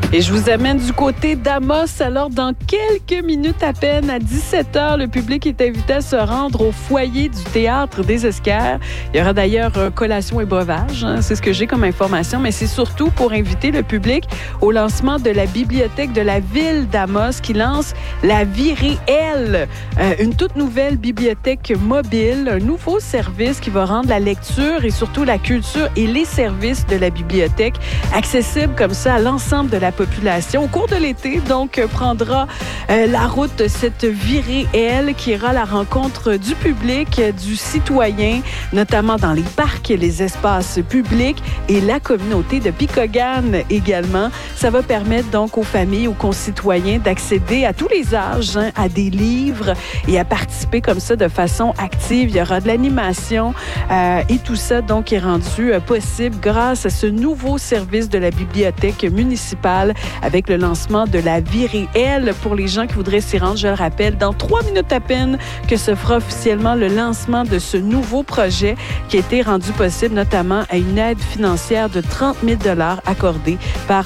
Et je vous amène du côté d'Amos. Alors, dans quelques minutes à peine, à 17h, le public est invité à se rendre au foyer du Théâtre des Esquerres. Il y aura d'ailleurs collation et breuvage. C'est ce que j'ai comme information, mais c'est surtout pour inviter le public au lancement de la bibliothèque de la ville d'Amos qui lance la Vie réelle, une toute nouvelle bibliothèque mobile, un nouveau service qui va rendre la lecture et surtout la culture et les services de la bibliothèque accessibles comme ça à l'ensemble de la population. Au cours de l'été, donc, prendra la route cette Vie réelle qui ira à la rencontre du public, du citoyen, notamment dans les parcs, les espaces publics et la communauté de Pikogane également. Ça va permettre donc aux familles, aux concitoyens d'accéder à tous les âges, à des livres et à participer comme ça de façon active. Il y aura de l'animation et tout ça donc est rendu possible grâce à ce nouveau service de la bibliothèque municipale avec le lancement de la Vie réelle pour les gens qui voudraient s'y rendre. Je le rappelle, dans 3 minutes à peine que se fera officiellement le lancement de ce nouveau projet qui a été rendu possible notamment à une aide financière de 30 000 $ accordée par